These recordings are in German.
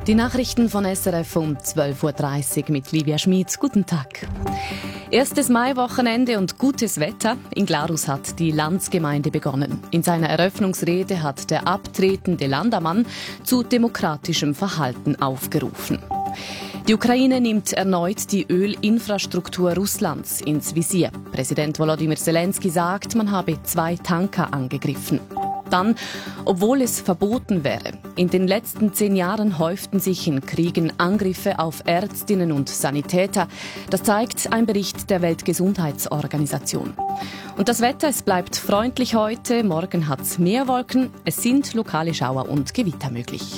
Die Nachrichten von SRF um 12.30 Uhr mit Livia Schmid. Guten Tag. Erstes Maiwochenende und gutes Wetter. In Glarus hat die Landsgemeinde begonnen. In seiner Eröffnungsrede hat der abtretende Landamann zu demokratischem Verhalten aufgerufen. Die Ukraine nimmt erneut die Ölinfrastruktur Russlands ins Visier. Präsident Volodymyr Zelensky sagt, man habe 2 Tanker angegriffen. Dann, obwohl es verboten wäre. In den letzten 10 Jahren häuften sich in Kriegen Angriffe auf Ärztinnen und Sanitäter. Das zeigt ein Bericht der Weltgesundheitsorganisation. Und das Wetter, es bleibt freundlich heute. Morgen hat es mehr Wolken. Es sind lokale Schauer und Gewitter möglich.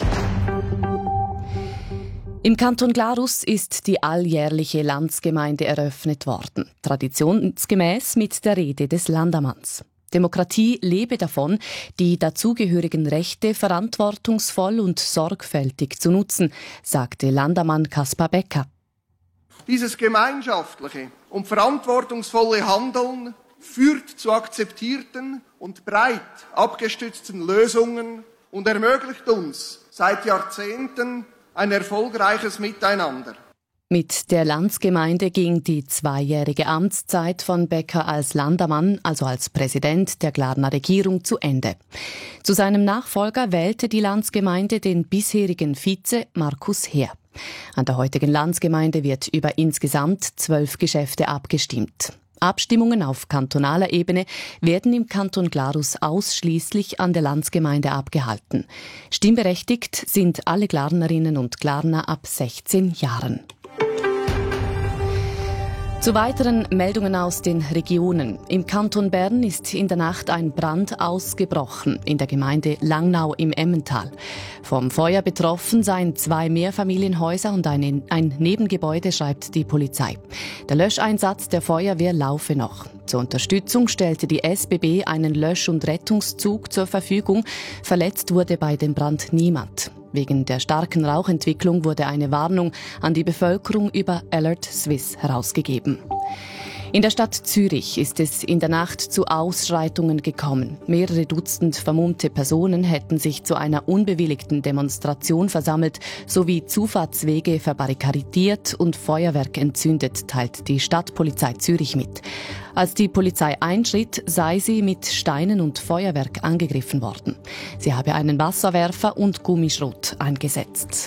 Im Kanton Glarus ist die alljährliche Landsgemeinde eröffnet worden. Traditionsgemäß mit der Rede des Landamanns. Demokratie lebe davon, die dazugehörigen Rechte verantwortungsvoll und sorgfältig zu nutzen, sagte Landamann Kaspar Becker. Dieses gemeinschaftliche und verantwortungsvolle Handeln führt zu akzeptierten und breit abgestützten Lösungen und ermöglicht uns seit Jahrzehnten ein erfolgreiches Miteinander. Mit der Landsgemeinde ging die 2-jährige Amtszeit von Becker als Landamann, also als Präsident der Glarner Regierung, zu Ende. Zu seinem Nachfolger wählte die Landsgemeinde den bisherigen Vize Markus Heer. An der heutigen Landsgemeinde wird über insgesamt 12 Geschäfte abgestimmt. Abstimmungen auf kantonaler Ebene werden im Kanton Glarus ausschließlich an der Landsgemeinde abgehalten. Stimmberechtigt sind alle Glarnerinnen und Glarner ab 16 Jahren. Zu weiteren Meldungen aus den Regionen. Im Kanton Bern ist in der Nacht ein Brand ausgebrochen in der Gemeinde Langnau im Emmental. Vom Feuer betroffen seien 2 Mehrfamilienhäuser und ein Nebengebäude, schreibt die Polizei. Der Löscheinsatz der Feuerwehr laufe noch. Zur Unterstützung stellte die SBB einen Lösch- und Rettungszug zur Verfügung. Verletzt wurde bei dem Brand niemand. Wegen der starken Rauchentwicklung wurde eine Warnung an die Bevölkerung über Alert Swiss herausgegeben. In der Stadt Zürich ist es in der Nacht zu Ausschreitungen gekommen. Mehrere Dutzend vermummte Personen hätten sich zu einer unbewilligten Demonstration versammelt, sowie Zufahrtswege verbarrikadiert und Feuerwerk entzündet, teilt die Stadtpolizei Zürich mit. Als die Polizei einschritt, sei sie mit Steinen und Feuerwerk angegriffen worden. Sie habe einen Wasserwerfer und Gummischrot eingesetzt.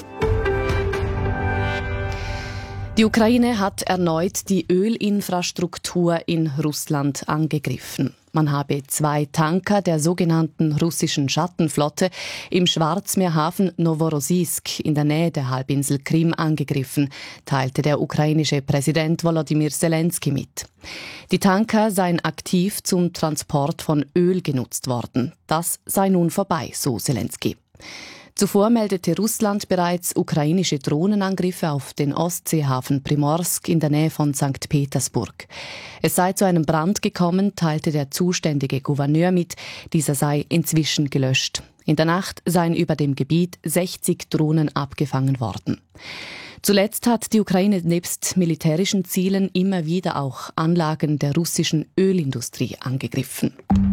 Die Ukraine hat erneut die Ölinfrastruktur in Russland angegriffen. Man habe 2 Tanker der sogenannten russischen Schattenflotte im Schwarzmeerhafen Noworossiysk in der Nähe der Halbinsel Krim angegriffen, teilte der ukrainische Präsident Volodymyr Zelensky mit. Die Tanker seien aktiv zum Transport von Öl genutzt worden. Das sei nun vorbei, so Zelensky. Zuvor meldete Russland bereits ukrainische Drohnenangriffe auf den Ostseehafen Primorsk in der Nähe von St. Petersburg. Es sei zu einem Brand gekommen, teilte der zuständige Gouverneur mit. Dieser sei inzwischen gelöscht. In der Nacht seien über dem Gebiet 60 Drohnen abgefangen worden. Zuletzt hat die Ukraine nebst militärischen Zielen immer wieder auch Anlagen der russischen Ölindustrie angegriffen.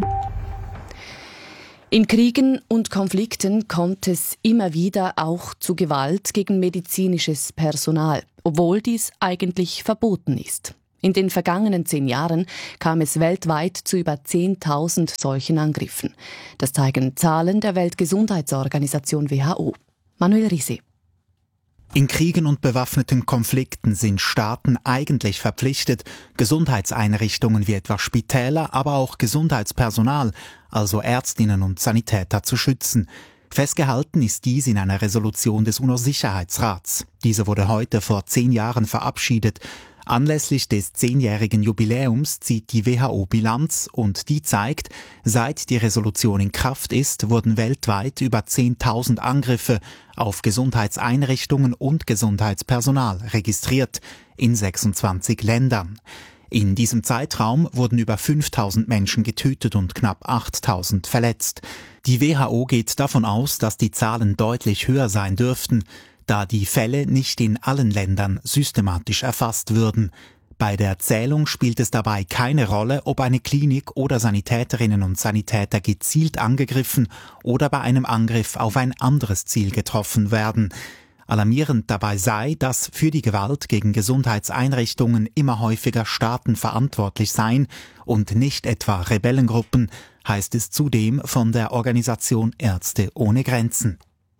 In Kriegen und Konflikten kommt es immer wieder auch zu Gewalt gegen medizinisches Personal, obwohl dies eigentlich verboten ist. In den vergangenen 10 Jahren kam es weltweit zu über 10.000 solchen Angriffen. Das zeigen Zahlen der Weltgesundheitsorganisation WHO. Manuel Riese. In Kriegen und bewaffneten Konflikten sind Staaten eigentlich verpflichtet, Gesundheitseinrichtungen wie etwa Spitäler, aber auch Gesundheitspersonal, also Ärztinnen und Sanitäter, zu schützen. Festgehalten ist dies in einer Resolution des UNO-Sicherheitsrats. Diese wurde heute vor 10 Jahren verabschiedet. Anlässlich des 10-jährigen Jubiläums zieht die WHO Bilanz und die zeigt, seit die Resolution in Kraft ist, wurden weltweit über 10.000 Angriffe auf Gesundheitseinrichtungen und Gesundheitspersonal registriert, in 26 Ländern. In diesem Zeitraum wurden über 5.000 Menschen getötet und knapp 8.000 verletzt. Die WHO geht davon aus, dass die Zahlen deutlich höher sein dürften, da die Fälle nicht in allen Ländern systematisch erfasst würden. Bei der Zählung spielt es dabei keine Rolle, ob eine Klinik oder Sanitäterinnen und Sanitäter gezielt angegriffen oder bei einem Angriff auf ein anderes Ziel getroffen werden. Alarmierend dabei sei, dass für die Gewalt gegen Gesundheitseinrichtungen immer häufiger Staaten verantwortlich seien und nicht etwa Rebellengruppen, heißt es zudem von der Organisation Ärzte ohne Grenzen.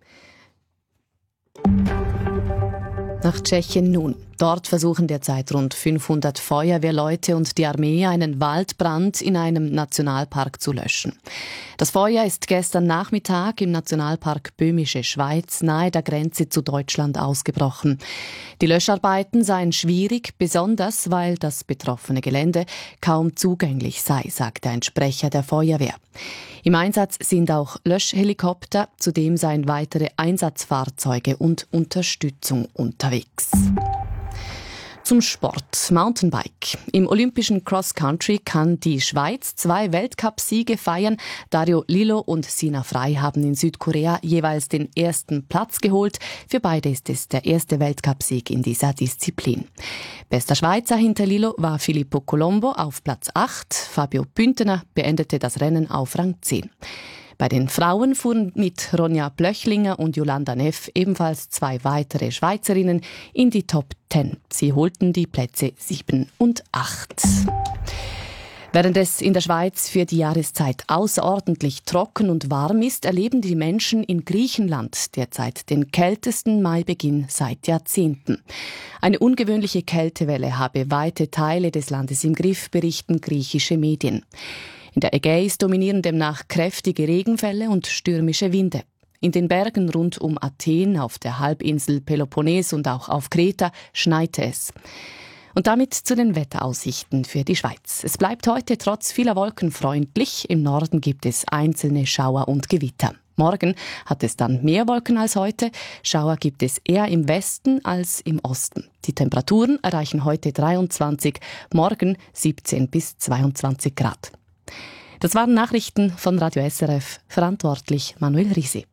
Nach Tschechien nun. Dort versuchen derzeit rund 500 Feuerwehrleute und die Armee, einen Waldbrand in einem Nationalpark zu löschen. Das Feuer ist gestern Nachmittag im Nationalpark Böhmische Schweiz nahe der Grenze zu Deutschland ausgebrochen. Die Löscharbeiten seien schwierig, besonders weil das betroffene Gelände kaum zugänglich sei, sagte ein Sprecher der Feuerwehr. Im Einsatz sind auch Löschhelikopter, zudem seien weitere Einsatzfahrzeuge und Unterstützung unterwegs. Zum Sport. Mountainbike. Im olympischen Cross-Country kann die Schweiz 2 Weltcupsiege feiern. Dario Lillo und Sina Frey haben in Südkorea jeweils den ersten Platz geholt. Für beide ist es der erste Weltcupsieg in dieser Disziplin. Bester Schweizer hinter Lillo war Filippo Colombo auf Platz 8. Fabio Püntener beendete das Rennen auf Rang 10. Bei den Frauen fuhren mit Ronja Blöchlinger und Jolanda Neff ebenfalls 2 weitere Schweizerinnen in die Top 10. Sie holten die Plätze 7 und 8. Während es in der Schweiz für die Jahreszeit außerordentlich trocken und warm ist, erleben die Menschen in Griechenland derzeit den kältesten Maibeginn seit Jahrzehnten. Eine ungewöhnliche Kältewelle habe weite Teile des Landes im Griff, berichten griechische Medien. In der Ägäis dominieren demnach kräftige Regenfälle und stürmische Winde. In den Bergen rund um Athen, auf der Halbinsel Peloponnes und auch auf Kreta schneite es. Und damit zu den Wetteraussichten für die Schweiz. Es bleibt heute trotz vieler Wolken freundlich. Im Norden gibt es einzelne Schauer und Gewitter. Morgen hat es dann mehr Wolken als heute. Schauer gibt es eher im Westen als im Osten. Die Temperaturen erreichen heute 23, morgen 17 bis 22 Grad. Das waren Nachrichten von Radio SRF, verantwortlich Manuel Risi.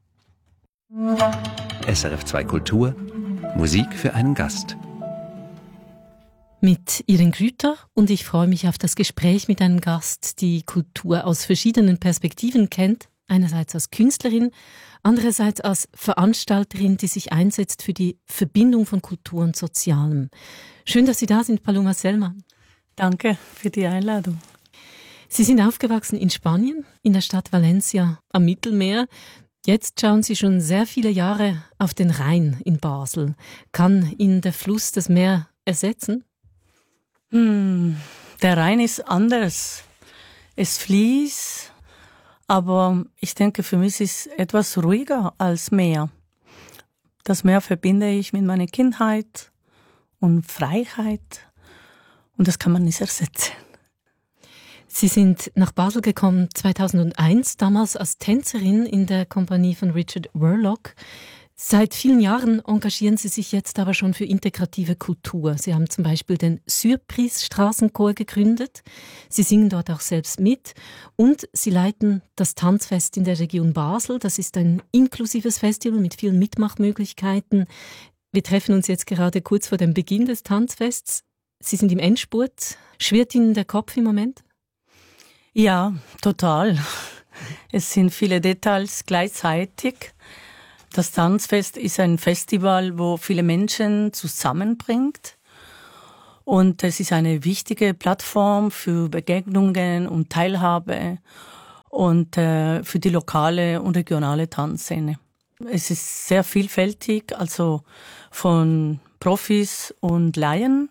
SRF 2 Kultur, Musik für einen Gast. Mit Irene Grüter und ich freue mich auf das Gespräch mit einem Gast, die Kultur aus verschiedenen Perspektiven kennt. Einerseits als Künstlerin, andererseits als Veranstalterin, die sich einsetzt für die Verbindung von Kultur und Sozialem. Schön, dass Sie da sind, Paloma Sellmann. Danke für die Einladung. Sie sind aufgewachsen in Spanien, in der Stadt Valencia am Mittelmeer. Jetzt schauen Sie schon sehr viele Jahre auf den Rhein in Basel. Kann Ihnen der Fluss das Meer ersetzen? Der Rhein ist anders. Es fließt, aber ich denke, für mich ist es etwas ruhiger als Meer. Das Meer verbinde ich mit meiner Kindheit und Freiheit und das kann man nicht ersetzen. Sie sind nach Basel gekommen 2001, damals als Tänzerin in der Kompanie von Richard Worlock. Seit vielen Jahren engagieren Sie sich jetzt aber schon für integrative Kultur. Sie haben zum Beispiel den Surprise-Straßenchor gegründet. Sie singen dort auch selbst mit. Und Sie leiten das Tanzfest in der Region Basel. Das ist ein inklusives Festival mit vielen Mitmachmöglichkeiten. Wir treffen uns jetzt gerade kurz vor dem Beginn des Tanzfests. Sie sind im Endspurt. Schwirrt Ihnen der Kopf im Moment? Ja, total. Es sind viele Details gleichzeitig. Das Tanzfest ist ein Festival, wo viele Menschen zusammenbringt. Und es ist eine wichtige Plattform für Begegnungen und Teilhabe und für die lokale und regionale Tanzszene. Es ist sehr vielfältig, also von Profis und Laien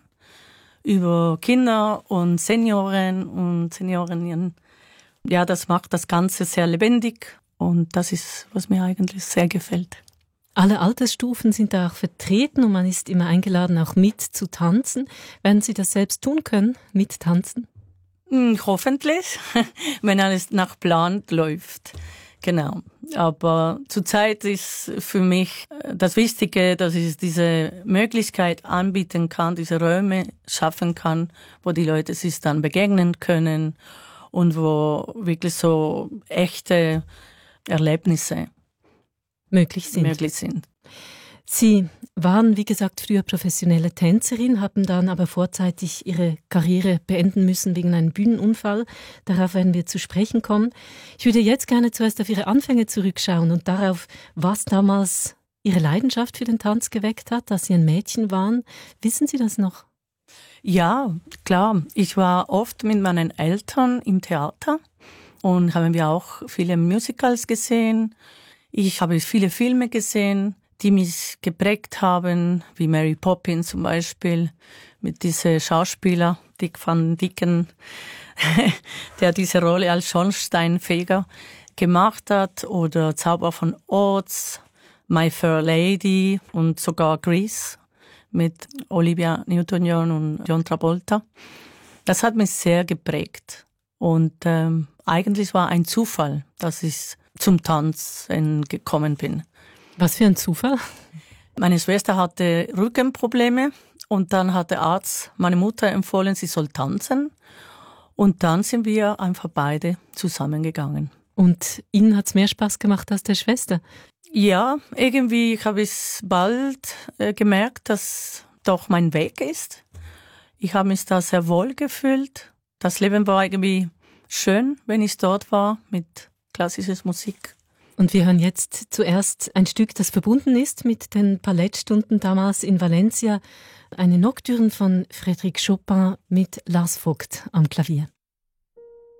über Kinder und Senioren und Seniorinnen. Ja, das macht das Ganze sehr lebendig und das ist, was mir eigentlich sehr gefällt. Alle Altersstufen sind da auch vertreten und man ist immer eingeladen, auch mit zu tanzen. Werden Sie das selbst tun können, mit tanzen? Hoffentlich, wenn alles nach Plan läuft. Genau. Aber zurzeit ist für mich das Wichtige, dass ich diese Möglichkeit anbieten kann, diese Räume schaffen kann, wo die Leute sich dann begegnen können und wo wirklich so echte Erlebnisse möglich sind. Sie waren, wie gesagt, früher professionelle Tänzerin, haben dann aber vorzeitig Ihre Karriere beenden müssen wegen einem Bühnenunfall. Darauf werden wir zu sprechen kommen. Ich würde jetzt gerne zuerst auf Ihre Anfänge zurückschauen und darauf, was damals Ihre Leidenschaft für den Tanz geweckt hat, dass Sie ein Mädchen waren. Wissen Sie das noch? Ja, klar. Ich war oft mit meinen Eltern im Theater und haben wir auch viele Musicals gesehen. Ich habe viele Filme gesehen, die mich geprägt haben, wie Mary Poppins zum Beispiel, mit diesem Schauspieler Dick Van Dyken, der diese Rolle als Schornsteinfeger gemacht hat, oder Zauber von Oz, My Fair Lady und sogar Grease mit Olivia Newton-John und John Travolta. Das hat mich sehr geprägt. Und eigentlich war ein Zufall, dass ich zum Tanzen gekommen bin. Was für ein Zufall? Meine Schwester hatte Rückenprobleme und dann hat der Arzt meine Mutter empfohlen, sie soll tanzen. Und dann sind wir einfach beide zusammengegangen. Und Ihnen hat es mehr Spaß gemacht als der Schwester? Ja, irgendwie habe ich bald gemerkt, dass doch mein Weg ist. Ich habe mich da sehr wohl gefühlt. Das Leben war irgendwie schön, wenn ich dort war mit klassischer Musik. Und wir hören jetzt zuerst ein Stück, das verbunden ist mit den Ballettstunden damals in Valencia. Eine Nocturne von Frédéric Chopin mit Lars Vogt am Klavier.